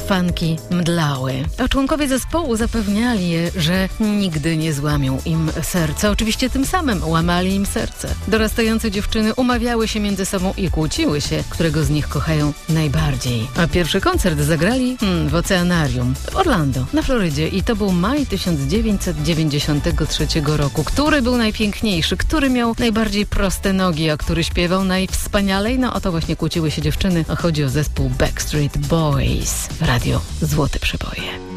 fanki mdlały. A członkowie zespołu zapewniali je, że nigdy nie złamią im serca. Oczywiście tym samym łamali im serce. Dorastające dziewczyny umawiały się między sobą i kłóciły się, którego z nich kochają najbardziej. A pierwszy koncert zagrali w Oceanarium w Orlando, na Florydzie. I to był maj 1993 roku. Który był najpiękniejszy? Który miał najbardziej proste nogi? A który śpiewał najwspanialej? No o to właśnie kłóciły się dziewczyny. Chodzi o zespół Backstreet Boys w radiu Złote Przeboje.